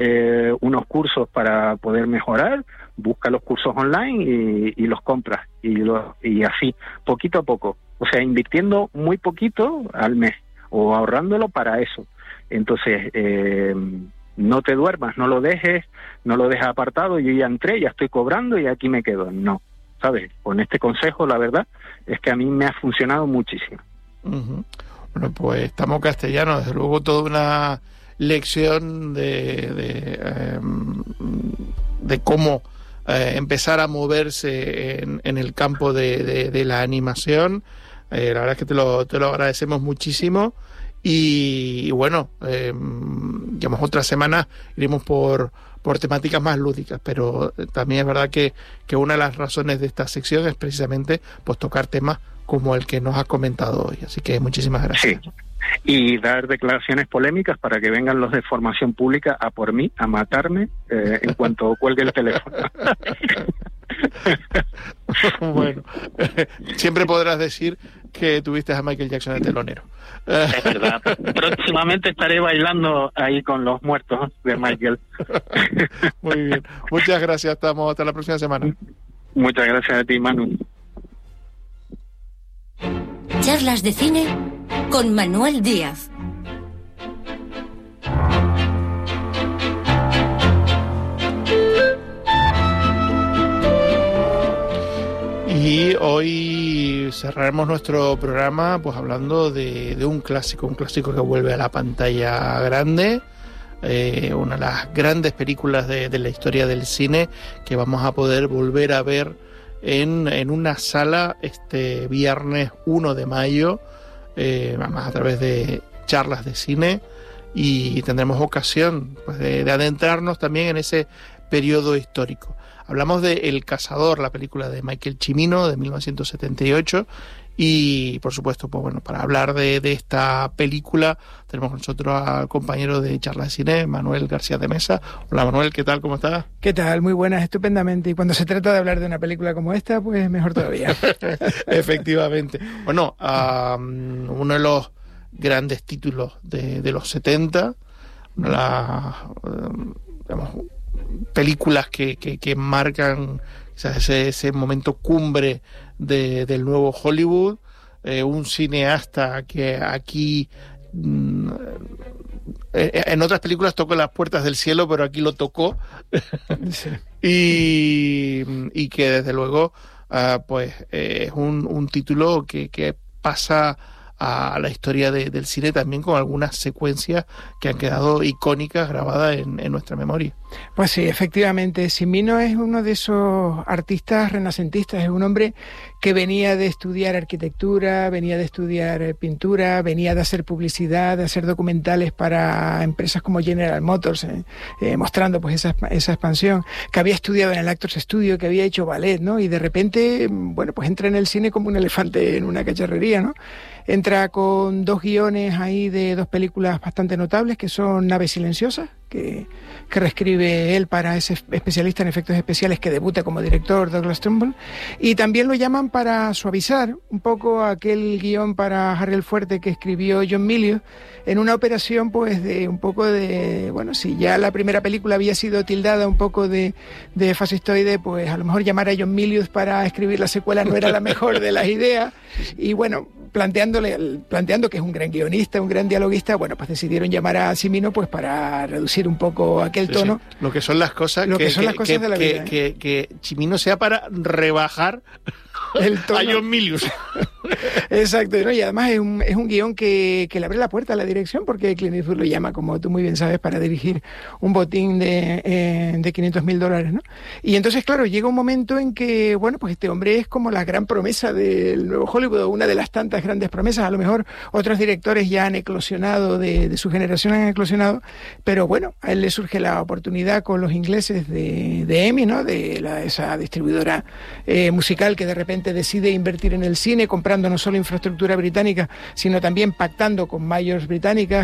unos cursos para poder mejorar, busca los cursos online y los compras, y así, poquito a poco. O sea, invirtiendo muy poquito al mes, o ahorrándolo para eso. Entonces, no te duermas, no lo dejes apartado, yo ya entré, ya estoy cobrando y aquí me quedo. No, ¿sabes? Con este consejo, la verdad, es que a mí me ha funcionado muchísimo. Uh-huh. Bueno, pues Tamo Castellano, desde luego toda una lección de cómo empezar a moverse en el campo de la animación. La verdad es que te lo agradecemos muchísimo. Y bueno, digamos, otra semana iremos por temáticas más lúdicas, pero también es verdad que una de las razones de esta sección es precisamente pues tocar temas como el que nos has comentado hoy. Así que muchísimas gracias. Sí. Y dar declaraciones polémicas para que vengan los de formación pública a por mí, a matarme en cuanto cuelgue el teléfono. Bueno, siempre podrás decir que tuviste a Michael Jackson de telonero. Es verdad. Próximamente estaré bailando ahí con los muertos de Michael. Muy bien. Muchas gracias. Hasta la próxima semana. Muchas gracias a ti, Manu. Charlas de cine con Manuel Díaz. Y hoy cerraremos nuestro programa pues hablando de un clásico que vuelve a la pantalla grande, una de las grandes películas de la historia del cine que vamos a poder volver a ver en una sala este viernes 1 de mayo, además a través de charlas de cine, y tendremos ocasión pues de adentrarnos también en ese periodo histórico. Hablamos de El Cazador, la película de Michael Cimino de 1978, y por supuesto, pues bueno, para hablar de esta película tenemos con nosotros al compañero de Charla de Cine, Manuel García de Mesa. Hola Manuel, ¿qué tal? ¿Cómo estás? ¿Qué tal? Muy buenas, estupendamente. Y cuando se trata de hablar de una película como esta, pues mejor todavía. Efectivamente. Bueno, uno de los grandes títulos de los 70, una de las digamos, películas que marcan quizás ese momento cumbre del nuevo Hollywood, un cineasta que aquí en otras películas tocó las puertas del cielo, pero aquí lo tocó. Sí. y que desde luego pues es un título que pasa a la historia del cine también, con algunas secuencias que han quedado icónicas, grabadas en nuestra memoria. Pues sí, efectivamente, Cimino es uno de esos artistas renacentistas, es un hombre que venía de estudiar arquitectura, venía de estudiar pintura, venía de hacer publicidad, de hacer documentales para empresas como General Motors, mostrando pues esa expansión, que había estudiado en el Actors Studio, que había hecho ballet, ¿no? Y de repente, bueno, pues entra en el cine como un elefante en una cacharrería, ¿no? Entra con 2 guiones ahí de 2 películas bastante notables, que son Naves Silenciosas, que reescribe él para ese especialista en efectos especiales que debuta como director, Douglas Trumbull, y también lo llaman para suavizar un poco aquel guión para Harry el Fuerte que escribió John Milius, en una operación pues de un poco de, bueno, si ya la primera película había sido tildada un poco de fascistoide, pues a lo mejor llamar a John Milius para escribir la secuela no era la mejor de las ideas, y bueno, planteando que es un gran guionista, un gran dialoguista, bueno, pues decidieron llamar a Cimino pues para reducir un poco aquel tono. Sí. Lo que son las cosas de la vida. Que Cimino sea para rebajar el tono a John Milius. Exacto, ¿no? Y además es un guión que le abre la puerta a la dirección, porque Clint Eastwood lo llama, como tú muy bien sabes, para dirigir un botín de $500,000, ¿no? Y entonces, claro, llega un momento en que, bueno, pues este hombre es como la gran promesa del nuevo Hollywood, una de las tantas grandes promesas. A lo mejor otros directores ya han eclosionado, de su generación han eclosionado, pero bueno, a él le surge la oportunidad con los ingleses de EMI, ¿no? De esa distribuidora musical que de repente decide invertir en el cine, comprando utilizando no solo infraestructura británica, sino también pactando con mayors británicas,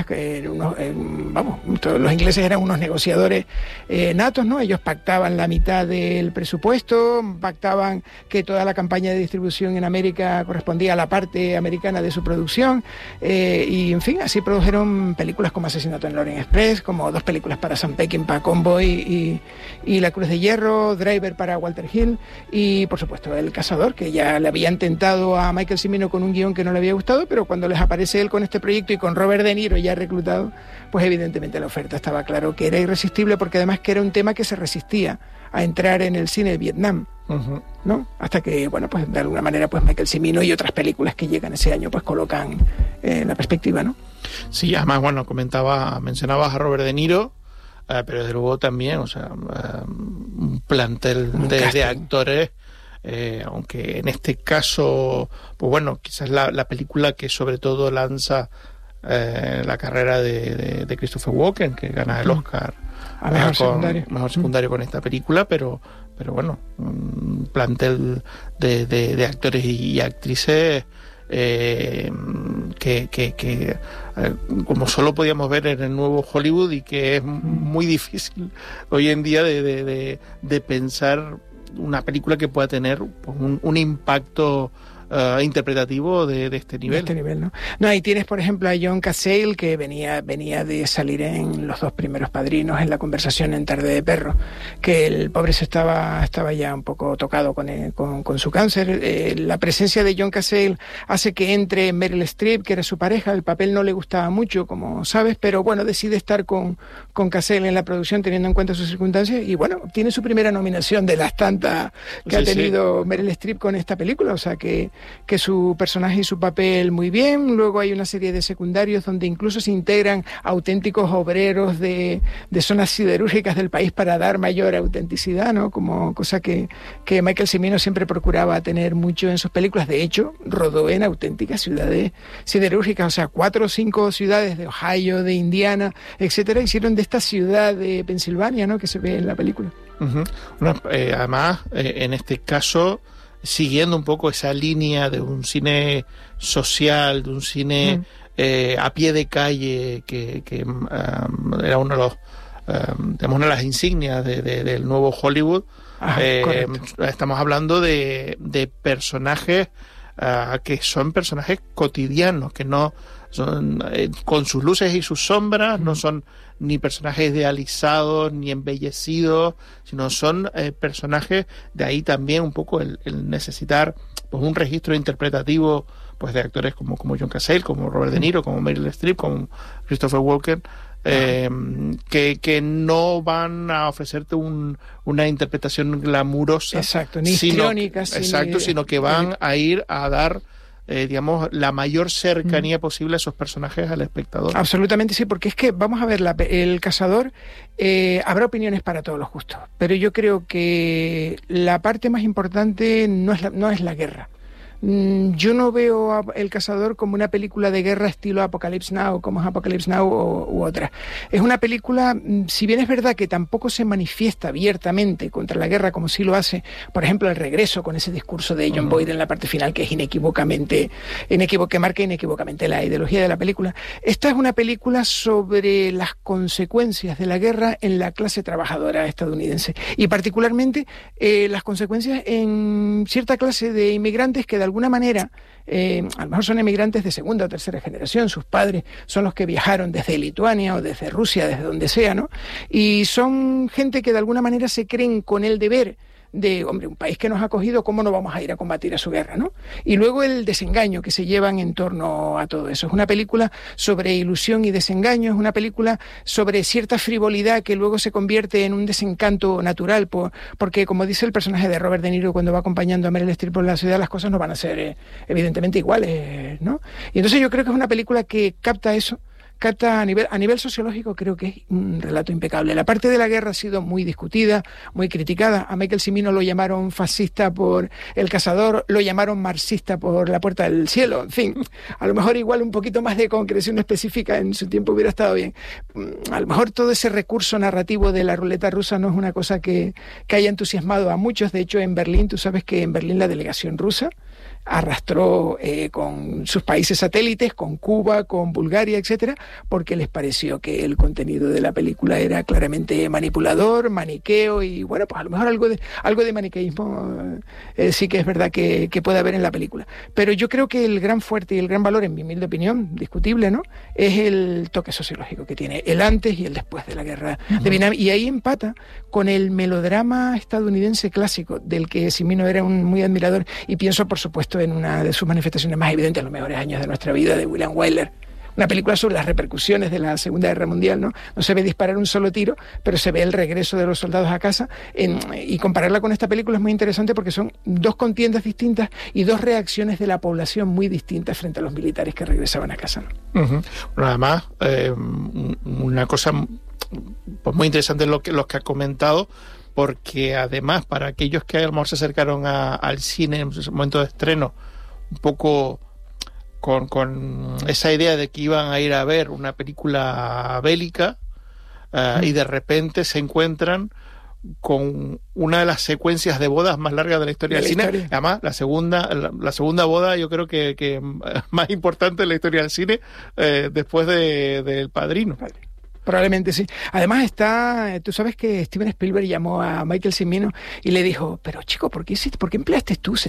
los ingleses eran unos negociadores natos, ¿no? Ellos pactaban la mitad del presupuesto, pactaban que toda la campaña de distribución en América correspondía a la parte americana de su producción, y en fin, así produjeron películas como Asesinato en el Orient Express, como 2 películas para Sam Peckinpah, Convoy y La Cruz de Hierro, Driver para Walter Hill, y por supuesto El Cazador, que ya le habían tentado a Michael Cimino con un guión que no le había gustado, pero cuando les aparece él con este proyecto y con Robert De Niro ya reclutado, pues evidentemente la oferta estaba claro que era irresistible, porque además que era un tema que se resistía a entrar en el cine de Vietnam, ¿no? Hasta que, bueno, pues de alguna manera pues Michael Cimino y otras películas que llegan ese año pues colocan la perspectiva, ¿no? Sí, además, bueno, mencionabas a Robert De Niro, pero desde luego también, o sea, un plantel de actores, aunque en este caso, pues bueno, quizás la película que sobre todo lanza la carrera de Christopher Walken, que gana el Oscar a mejor secundario con esta película, pero bueno, un plantel de actores y actrices que como solo podíamos ver en el nuevo Hollywood, y que es muy difícil hoy en día de pensar una película que pueda tener pues, un impacto interpretativo de este nivel. De este nivel, ¿no? No, ahí tienes, por ejemplo, a John Cassell, que venía de salir en Los 2 primeros padrinos, en La conversación en Tarde de perro, que el pobre estaba ya un poco tocado con su cáncer. La presencia de John Cassell hace que entre Meryl Streep, que era su pareja. El papel no le gustaba mucho, como sabes, pero bueno, decide estar con Cassell en la producción, teniendo en cuenta sus circunstancias, y bueno, obtiene su primera nominación de las tantas que ha tenido Meryl Streep con esta película, o sea que su personaje y su papel muy bien. Luego hay una serie de secundarios donde incluso se integran auténticos obreros de zonas siderúrgicas del país para dar mayor autenticidad, ¿no? Como cosa que Michael Cimino siempre procuraba tener mucho en sus películas. De hecho, rodó en auténticas ciudades siderúrgicas, o sea, 4 o 5 ciudades de Ohio, de Indiana, etcétera, hicieron de esta ciudad de Pensilvania, ¿no? Que se ve en la película. Además, en este caso, siguiendo un poco esa línea de un cine social, de un cine a pie de calle, que era uno de los una de las insignias del nuevo Hollywood. Estamos hablando de personajes que son personajes cotidianos, que no son con sus luces y sus sombras, no son ni personajes idealizados ni embellecidos, sino son personajes. De ahí también un poco el necesitar pues un registro interpretativo pues de actores como John Cassell, como Robert De Niro, como Meryl Streep, como Christopher Walken, que no van a ofrecerte una interpretación glamurosa, ni histriónica, sino que van a ir a dar digamos, la mayor cercanía posible a esos personajes al espectador. Absolutamente sí, porque es que, vamos a ver, El Cazador, habrá opiniones para todos los gustos, pero yo creo que la parte más importante no es la guerra. Yo no veo a El Cazador como una película de guerra estilo Apocalypse Now, como es Apocalypse Now u otra. Es una película, si bien es verdad que tampoco se manifiesta abiertamente contra la guerra como sí lo hace, por ejemplo, El Regreso, con ese discurso de John Boyd en la parte final, que es que marca inequívocamente la ideología de la película. Esta es una película sobre las consecuencias de la guerra en la clase trabajadora estadounidense, y particularmente las consecuencias en cierta clase de inmigrantes que de alguna manera, a lo mejor son emigrantes de segunda o tercera generación, sus padres son los que viajaron desde Lituania o desde Rusia, desde donde sea, ¿no? Y son gente que de alguna manera se creen con el deber de, hombre, un país que nos ha acogido, ¿cómo no vamos a ir a combatir a su guerra, no? Y luego el desengaño que se llevan en torno a todo eso. Es una película sobre ilusión y desengaño, es una película sobre cierta frivolidad que luego se convierte en un desencanto natural, porque, como dice el personaje de Robert De Niro cuando va acompañando a Meryl Streep por la ciudad, las cosas no van a ser evidentemente iguales, ¿no? Y entonces yo creo que es una película que capta eso, rescata a nivel sociológico, creo que es un relato impecable. La parte de la guerra ha sido muy discutida, muy criticada. A Michael Cimino lo llamaron fascista por El Cazador, lo llamaron marxista por La Puerta del Cielo. En fin, a lo mejor igual un poquito más de concreción específica en su tiempo hubiera estado bien. A lo mejor todo ese recurso narrativo de la ruleta rusa no es una cosa que haya entusiasmado a muchos. De hecho, en Berlín, tú sabes que en Berlín la delegación rusa arrastró con sus países satélites, con Cuba, con Bulgaria, etcétera, porque les pareció que el contenido de la película era claramente manipulador, maniqueo, y bueno, pues a lo mejor algo de maniqueísmo sí que es verdad que puede haber en la película. Pero yo creo que el gran fuerte y el gran valor, en mi humilde opinión, discutible, ¿no?, es el toque sociológico que tiene, el antes y el después de la guerra de Vietnam, y ahí empata con el melodrama estadounidense clásico, del que Cimino era un muy admirador, y pienso, por supuesto, en una de sus manifestaciones más evidentes, los mejores años de nuestra vida, de William Wyler. Una película sobre las repercusiones de la Segunda Guerra Mundial, ¿no? No se ve disparar un solo tiro, pero se ve el regreso de los soldados a casa. Y compararla con esta película es muy interesante porque son dos contiendas distintas y dos reacciones de la población muy distintas frente a los militares que regresaban a casa, ¿no? Bueno, además, una cosa pues muy interesante los que ha comentado, porque además para aquellos que a lo mejor se acercaron al cine en ese momento de estreno un poco con esa idea de que iban a ir a ver una película bélica y de repente se encuentran con una de las secuencias de bodas más largas de la historia del cine. Además, la segunda boda yo creo que más importante en la historia del cine después del Padrino. Probablemente sí. Además tú sabes que Steven Spielberg llamó a Michael Cimino y le dijo, pero chico, ¿por qué empleaste tú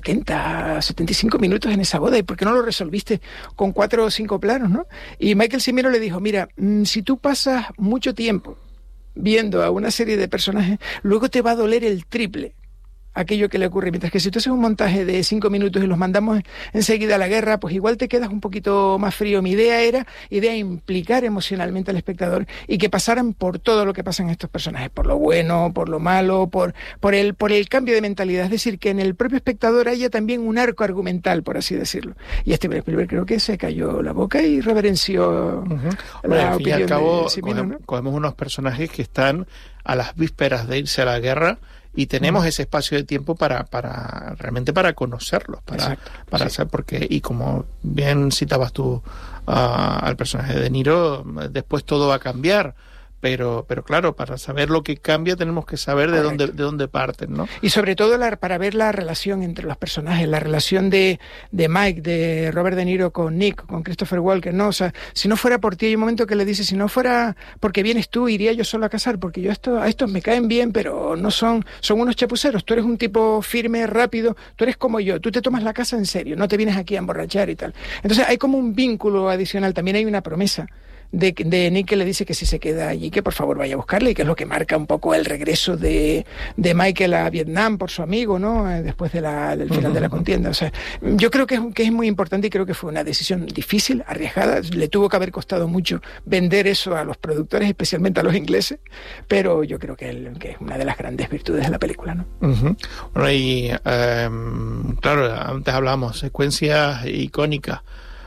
75 minutos en esa boda? ¿Y por qué no lo resolviste con 4 o 5 planos, no? Y Michael Cimino le dijo, mira, si tú pasas mucho tiempo viendo a una serie de personajes, luego te va a doler el triple aquello que le ocurre, mientras que si tú haces un montaje de 5 minutos y los mandamos enseguida a la guerra, pues igual te quedas un poquito más frío. Mi idea era implicar emocionalmente al espectador y que pasaran por todo lo que pasa en estos personajes, por lo bueno, por lo malo, por el cambio de mentalidad, es decir, que en el propio espectador haya también un arco argumental, por así decirlo. Y Steven Spielberg creo que se cayó la boca y reverenció la opinión de Cimino, ¿no? Cogemos unos personajes que están a las vísperas de irse a la guerra y tenemos ese espacio de tiempo para realmente para conocerlos, para saber por qué. Y como bien citabas tú al personaje de De Niro, después todo va a cambiar. Pero claro, para saber lo que cambia tenemos que saber de dónde parten, ¿no? Y sobre todo para ver la relación entre los personajes, la relación de Mike, de Robert De Niro con Nick, con Christopher Walken, ¿no? O sea, si no fuera por ti, hay un momento que le dice, si no fuera porque vienes tú, iría yo solo a cazar, porque a estos me caen bien, pero no son unos chapuceros. Tú eres un tipo firme, rápido, tú eres como yo, tú te tomas la casa en serio, no te vienes aquí a emborrachar y tal. Entonces hay como un vínculo adicional, también hay una promesa de Nick, que le dice que si se queda allí, que por favor vaya a buscarle, y que es lo que marca un poco el regreso de Michael a Vietnam por su amigo, ¿no? Después del final de la contienda. O sea, yo creo que es muy importante, y creo que fue una decisión difícil, arriesgada. Le tuvo que haber costado mucho vender eso a los productores, especialmente a los ingleses, pero yo creo que es una de las grandes virtudes de la película, ¿no? Bueno, y claro, antes hablábamos secuencias icónicas.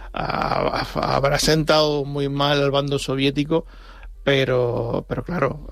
Habrá sentado muy mal al bando soviético, pero claro,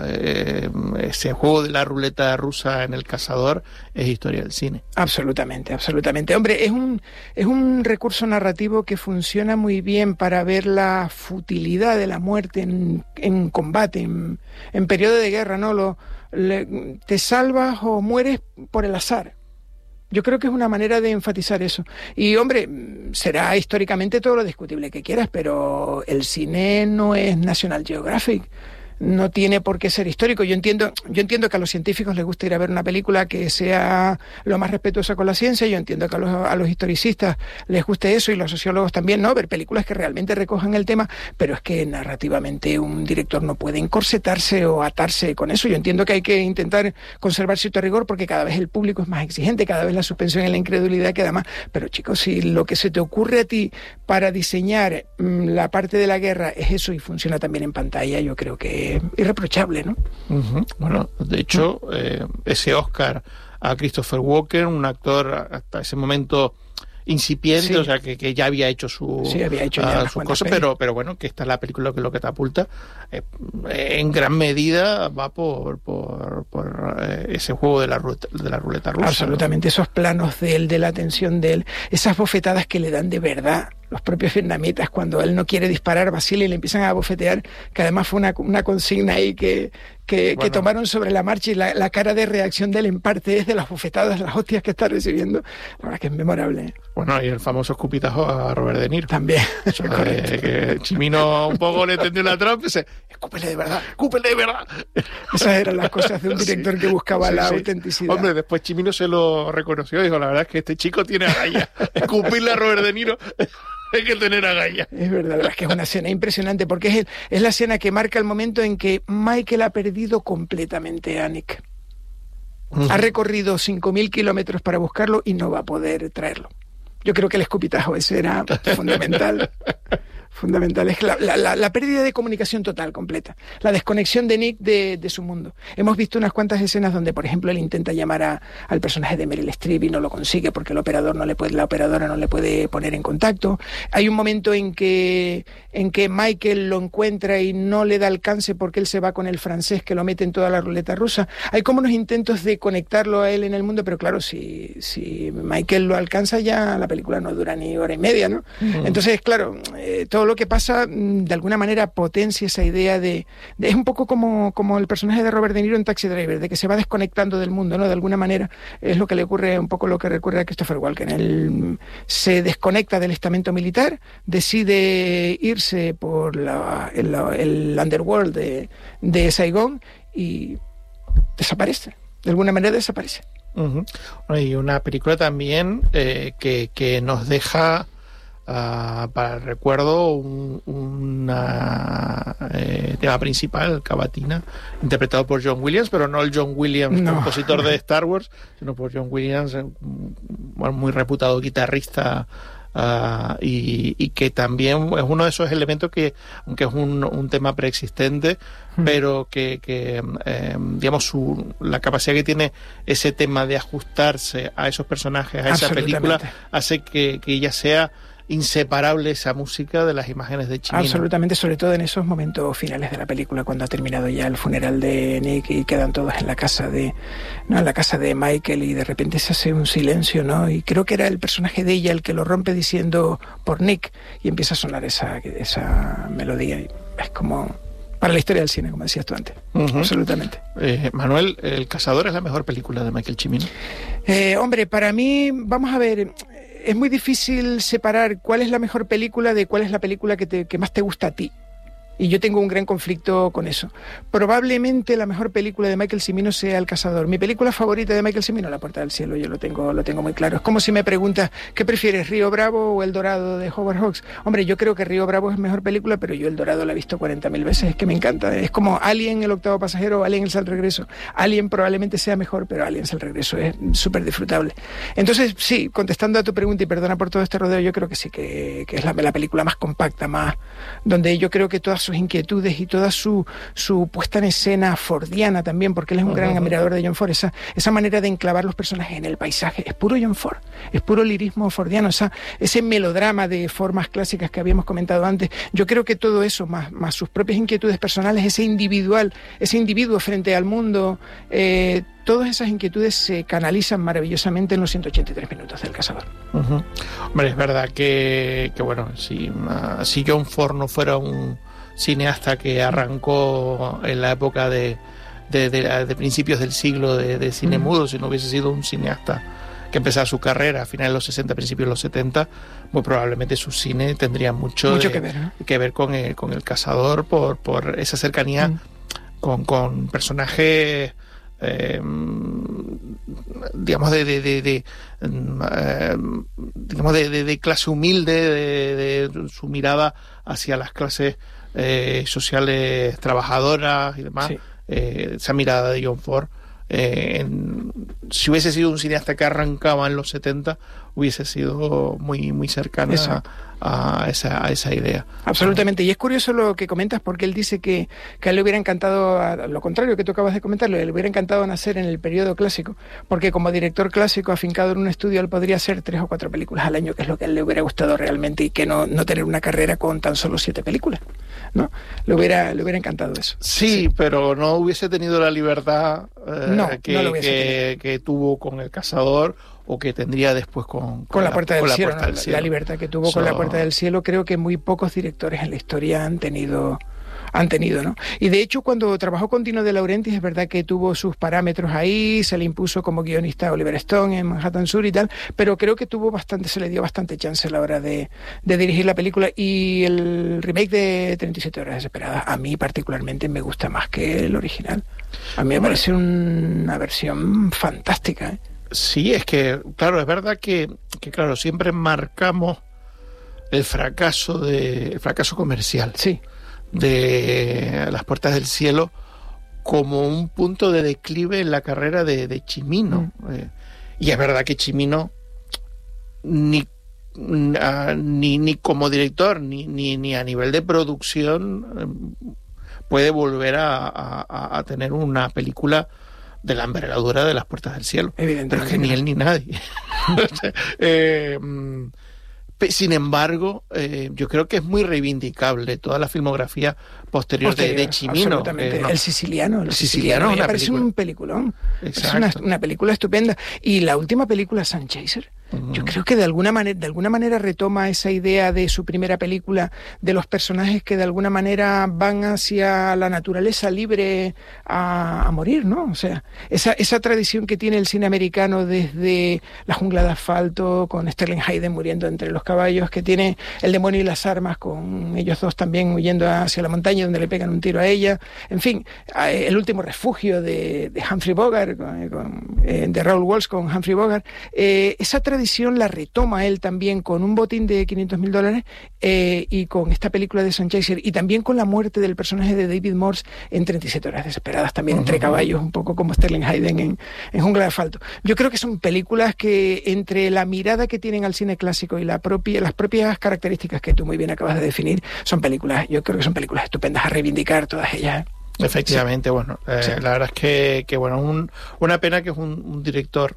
ese juego de la ruleta rusa en El Cazador es historia del cine. Absolutamente. Hombre, es un recurso narrativo que funciona muy bien para ver la futilidad de la muerte en combate, en periodo de guerra, ¿no? Te salvas o mueres por el azar. Yo creo que es una manera de enfatizar eso. Y, hombre, será históricamente todo lo discutible que quieras, pero el cine no es National Geographic. No tiene por qué ser histórico. Yo entiendo que a los científicos les gusta ir a ver una película que sea lo más respetuosa con la ciencia. Yo entiendo que a los historicistas les guste eso, y los sociólogos también, ¿no? Ver películas que realmente recojan el tema, pero es que narrativamente un director no puede encorsetarse o atarse con eso. Yo entiendo que hay que intentar conservar cierto rigor, porque cada vez el público es más exigente, cada vez la suspensión en la incredulidad queda más. Pero, chicos, si lo que se te ocurre a ti para diseñar la parte de la guerra es eso y funciona también en pantalla, yo creo que irreprochable, ¿no? Bueno, de hecho, ese Oscar a Christopher Walken, un actor hasta ese momento incipiente, o sea, que ya había hecho sus cosas, pero bueno, que esta es la película que lo catapulta en gran medida va por ese juego de la ruleta rusa. Absolutamente, ¿no? Esos planos de él, de la tensión de él, esas bofetadas que le dan de verdad los propios vietnamitas cuando él no quiere disparar, vacila y le empiezan a bofetear, que además fue una consigna ahí que tomaron sobre la marcha, y la cara de reacción de él en parte es de las bofetadas, las hostias que está recibiendo. La verdad que es memorable. Bueno, y el famoso escupitajo a Robert De Niro. También. Eso que Chimino un poco le tendió la trampa y dice, escúpele de verdad. Esas eran las cosas de un director que buscaba la autenticidad. Hombre, después Chimino se lo reconoció y dijo, la verdad es que este chico tiene agallas. Escupirle a Robert De Niro hay que tener agallas. Es verdad, la verdad es que es una escena impresionante, porque es la escena que marca el momento en que Michael ha perdido completamente a Nick. Ha recorrido 5.000 kilómetros para buscarlo y no va a poder traerlo. Yo creo que el escupitajo ese era fundamental. Fundamental. Es la pérdida de comunicación total, completa. La desconexión de Nick de su mundo. Hemos visto unas cuantas escenas donde, por ejemplo, él intenta llamar al personaje de Meryl Streep y no lo consigue porque la operadora no le puede poner en contacto. Hay un momento en que Michael lo encuentra y no le da alcance porque él se va con el francés que lo mete en toda la ruleta rusa. Hay como unos intentos de conectarlo a él en el mundo, pero claro, si Michael lo alcanza ya la película no dura ni hora y media, ¿no? Entonces, claro, todo lo que pasa de alguna manera potencia esa idea es un poco como el personaje de Robert De Niro en Taxi Driver, de que se va desconectando del mundo, ¿no? De alguna manera es lo que le ocurre, un poco lo que recurre a Christopher Walken. Él se desconecta del estamento militar, decide irse por el underworld de Saigón y desaparece, de alguna manera desaparece. Y una película también que nos deja para el recuerdo un tema principal, Cavatina, interpretado por John Williams, pero no el John Williams compositor de Star Wars, sino por John Williams, muy reputado guitarrista, y que también es uno de esos elementos que, aunque es un tema preexistente, pero que digamos la capacidad que tiene ese tema de ajustarse a esos personajes, a esa película, hace que ella sea inseparable, esa música, de las imágenes de Chimino. Absolutamente, sobre todo en esos momentos finales de la película, cuando ha terminado ya el funeral de Nick y quedan todos en la casa de Michael, y de repente se hace un silencio, ¿no? Y creo que era el personaje de ella el que lo rompe diciendo por Nick, y empieza a sonar esa melodía, y es como para la historia del cine, como decías tú antes. Absolutamente. Manuel, El Cazador es la mejor película de Michael Cimino. Hombre, para mí, vamos a ver, es muy difícil separar cuál es la mejor película de cuál es la película que más te gusta a ti. Y yo tengo un gran conflicto con eso. Probablemente la mejor película de Michael Cimino sea El Cazador. Mi película favorita de Michael Cimino, La Puerta del Cielo, yo lo tengo muy claro. Es como si me preguntas, ¿qué prefieres, Río Bravo o El Dorado de Howard Hawks? Hombre, yo creo que Río Bravo es mejor película, pero yo El Dorado la he visto 40.000 veces, es que me encanta. Es como Alien, El Octavo Pasajero, o Alien, El Salto Regreso. Alien probablemente sea mejor, pero Alien, El Regreso es súper disfrutable. Entonces, sí, contestando a tu pregunta, y perdona por todo este rodeo, yo creo que sí, que es la película más compacta, más donde yo creo que todas sus inquietudes y toda su puesta en escena fordiana también, porque él es un gran admirador de John Ford, esa manera de enclavar los personajes en el paisaje, es puro John Ford, es puro lirismo fordiano, ese melodrama de formas clásicas que habíamos comentado antes. Yo creo que todo eso, más sus propias inquietudes personales, ese individuo frente al mundo, todas esas inquietudes se canalizan maravillosamente en los 183 minutos del Cazador. Hombre, es verdad que bueno, si John Ford no fuera un cineasta que arrancó en la época de principios del siglo de cine mudo, si no hubiese sido un cineasta que empezaba su carrera a finales de los 60, principios de los 70, muy probablemente su cine tendría mucho que ver, ¿no? Que ver con el Cazador, por esa cercanía con personajes digamos de clase humilde, de su mirada hacia las clases sociales trabajadoras y demás. Sí. Esa mirada de John Ford si hubiese sido un cineasta que arrancaba en los 70, hubiese sido muy, muy cercana a esa idea. Absolutamente, y es curioso lo que comentas, porque él dice que a él le hubiera encantado, a lo contrario que tú acabas de comentarlo, le hubiera encantado nacer en el periodo clásico, porque como director clásico afincado en un estudio, él podría hacer 3 o 4 películas al año, que es lo que a él le hubiera gustado realmente, y que no tener una carrera con tan solo 7 películas, ¿no? Le hubiera encantado eso. Sí, pero no hubiese tenido la libertad que tuvo con El Cazador, o que tendría después con La Puerta del Cielo. La libertad que tuvo con La Puerta del Cielo, creo que muy pocos directores en la historia han tenido, ¿no? Y de hecho, cuando trabajó con Dino De Laurentiis, es verdad que tuvo sus parámetros ahí, se le impuso como guionista a Oliver Stone en Manhattan Sur y tal, pero creo que se le dio bastante chance a la hora de dirigir la película. Y el remake de 37 horas desesperadas, a mí particularmente me gusta más que el original. A mí me parece una versión fantástica, ¿eh? Sí, es que, claro, es verdad que claro, siempre marcamos el fracaso comercial. Sí. De Las Puertas del Cielo como un punto de declive en la carrera de Cimino. Y es verdad que Cimino ni como director ni a nivel de producción puede volver a tener una película de la envergadura de Las Puertas del Cielo. Pero es que ni él ni nadie. Sin embargo, yo creo que es muy reivindicable toda la filmografía posterior de Cimino. El Siciliano me parece un peliculón. Exacto. Es una película estupenda. Y la última película, Sun Chaser, yo creo que de alguna manera retoma esa idea de su primera película, de los personajes que de alguna manera van hacia la naturaleza libre a morir, ¿no? O sea, esa tradición que tiene el cine americano desde La Jungla de Asfalto, con Sterling Hayden muriendo entre los caballos, que tiene El Demonio y las Armas, con ellos dos también huyendo hacia la montaña donde le pegan un tiro a ella. En fin, El Último Refugio de Humphrey Bogart, de Raoul Walsh con Humphrey Bogart. Esa tradición la retoma él también con Un botín de $500,000 y con esta película de Sun Chaser, y también con la muerte del personaje de David Morse en 37 horas desesperadas, también entre caballos, un poco como Sterling Hayden en Jungla de Asfalto. Yo creo que son películas que, entre la mirada que tienen al cine clásico y las propias características que tú muy bien acabas de definir, yo creo que son películas estupendas a reivindicar todas ellas. Efectivamente, sí. Bueno, sí. La verdad es que bueno, una pena que es un director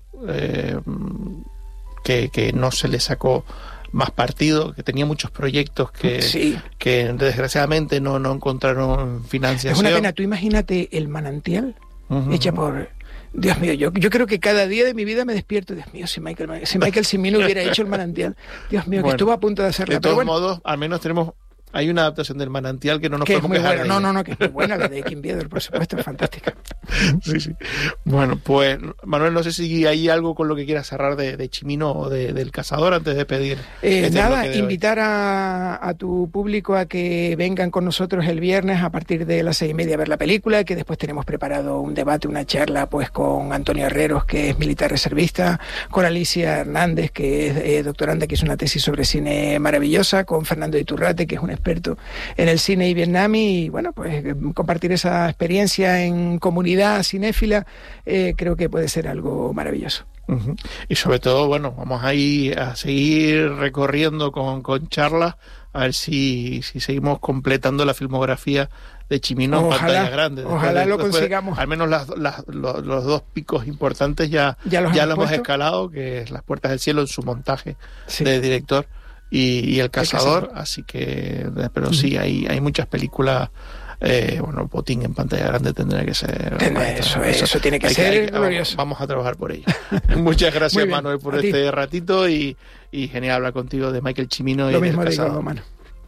que no se le sacó más partido, que tenía muchos proyectos que desgraciadamente no encontraron financiación. Es una pena. Tú imagínate El Manantial, hecha por... Dios mío, yo creo que cada día de mi vida me despierto, Dios mío, si Michael Cimino hubiera hecho El Manantial, Dios mío, que estuvo a punto de hacerla. De todos modos, al menos hay una adaptación del Manantial que no nos podemos quejar de ella. No, que es muy buena, la de Kim Bieder, por supuesto, es fantástica. Sí. Bueno, pues, Manuel, no sé si hay algo con lo que quieras cerrar de Cimino o del Cazador antes de pedir. Nada, invitar a tu público a que vengan con nosotros el viernes a partir de las 6:30 a ver la película, que después tenemos preparado un debate, una charla, pues con Antonio Herreros, que es militar reservista, con Alicia Hernández, que es doctoranda, que hizo una tesis sobre cine maravillosa, con Fernando Iturrate, que es un experto en el cine y Vietnam, y bueno, pues compartir esa experiencia en comunidad cinéfila, creo que puede ser algo maravilloso. Y sobre todo, bueno, vamos a seguir recorriendo con charlas, a ver si seguimos completando la filmografía de Cimino en pantalla grande. Ojalá lo consigamos. Al menos los dos picos importantes ya lo hemos escalado, que es Las Puertas del Cielo en su montaje de director, y El Cazador, así que, pero sí, hay muchas películas. Bueno, Botín en pantalla grande tendría que ser. Eso tiene que ser glorioso. Vamos a trabajar por ello. Muchas gracias, Manuel, por este ratito, y genial hablar contigo de Michael Cimino y del Cazador. Mano.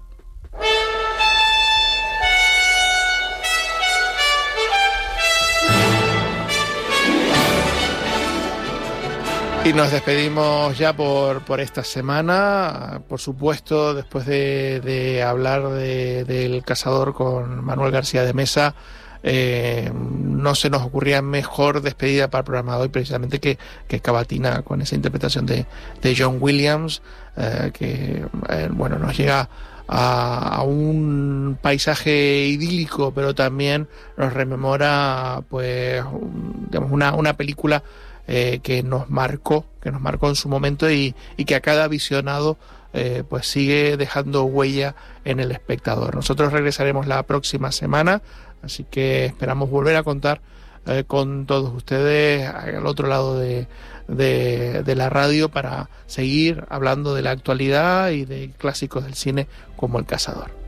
Y nos despedimos ya por esta semana. Por supuesto, después de hablar del Cazador con Manuel García de Mesa, no se nos ocurría mejor despedida para el programa de hoy, precisamente que Cavatina, con esa interpretación de John Williams, que bueno, nos llega a un paisaje idílico, pero también nos rememora pues digamos una película que nos marcó en su momento y que a cada visionado pues sigue dejando huella en el espectador. Nosotros regresaremos la próxima semana, así que esperamos volver a contar con todos ustedes al otro lado de la radio para seguir hablando de la actualidad y de clásicos del cine como El Cazador.